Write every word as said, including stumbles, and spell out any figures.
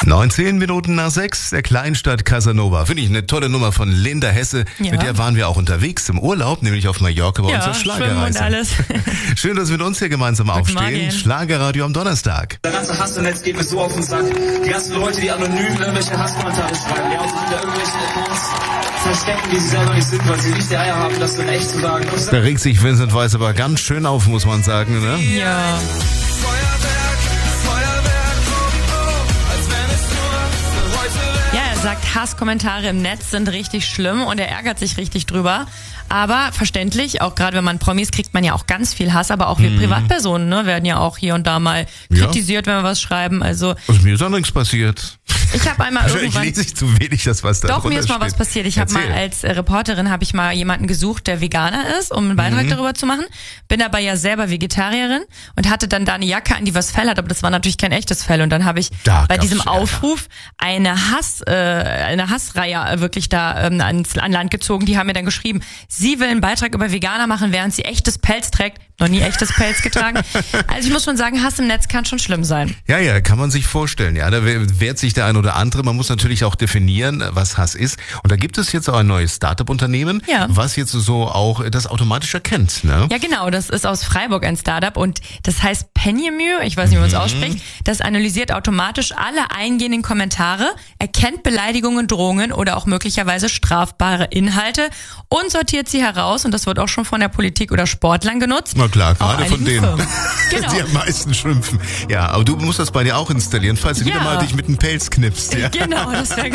neunzehn Minuten nach sechs, der Kleinstadt Casanova. Finde ich eine tolle Nummer von Linda Hesse. Ja. Mit der waren wir auch unterwegs im Urlaub, nämlich auf Mallorca bei ja, unserer Schlagerreise. und alles. Schön, dass wir mit uns hier gemeinsam aufstehen. Schlagerradio am Donnerstag. Der ganze Hass im Netz geht mir so auf den Sack. Die ganzen Leute, die anonym irgendwelche Hasskommentare schreiben, die auch hinter irgendwelchen Accounts verstecken, die sie selber nicht sind, weil sie nicht die Eier haben, das dann echt zu sagen. Da regt sich Vincent Weiss aber ganz schön auf, muss man sagen, ne? Ja. Ja, er sagt, Hasskommentare im Netz sind richtig schlimm und er ärgert sich richtig drüber. Aber verständlich, auch gerade wenn man Promis kriegt man ja auch ganz viel Hass, aber auch wir mhm. Privatpersonen ne, werden ja auch hier und da mal kritisiert, ja. wenn wir was schreiben. Also, also mir ist auch nichts passiert. Ich habe einmal also irgendwann... Ich lese nicht zu wenig, das was da Doch, mir ist mal was passiert. Ich habe mal als Reporterin habe ich mal jemanden gesucht, der Veganer ist, um einen Beitrag mhm. darüber zu machen. Bin aber ja selber Vegetarierin und hatte dann da eine Jacke an, die was Fell hat, aber das war natürlich kein echtes Fell. Und dann habe ich da bei diesem Aufruf eine Hass, äh, eine Hassreihe wirklich da ähm, ans, an Land gezogen. Die haben mir dann geschrieben, sie will einen Beitrag über Veganer machen, während sie echtes Pelz trägt. Noch nie echtes Pelz getragen. Also ich muss schon sagen, Hass im Netz kann schon schlimm sein. Ja, ja, kann man sich vorstellen. Ja, da wehrt sich der ein oder andere. Man muss natürlich auch definieren, was Hass ist. Und da gibt es jetzt auch ein neues Startup-Unternehmen, ja. was jetzt so auch das automatisch erkennt. Ne? Ja, genau. Das ist aus Freiburg ein Startup und das heißt Penjemü. Ich weiß nicht, wie man es mhm. ausspricht. Das analysiert automatisch alle eingehenden Kommentare, erkennt Beleidigungen, Drohungen oder auch möglicherweise strafbare Inhalte und sortiert sie heraus. Und das wird auch schon von der Politik oder Sportlern genutzt. Na klar, gerade von denen, genau. die am meisten schimpfen. Ja, aber du musst das bei dir auch installieren, falls du ja. wieder mal dich mit einem Pelz knippst. Ja. Genau, das wäre